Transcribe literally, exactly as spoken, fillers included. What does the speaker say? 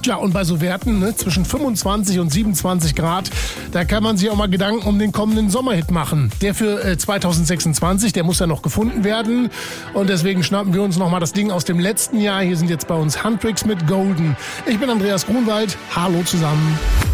Ja, und bei so Werten ne, zwischen fünfundzwanzig und siebenundzwanzig Grad, da kann man sich auch mal Gedanken um den kommenden Sommerhit machen. Der für äh, zweitausendsechsundzwanzig, der muss ja noch gefunden werden. Und deswegen schnappen wir uns nochmal das Ding aus dem letzten Jahr. Hier sind jetzt bei uns Huntrix mit Golden. Ich bin Andreas Grunwald. Hallo zusammen.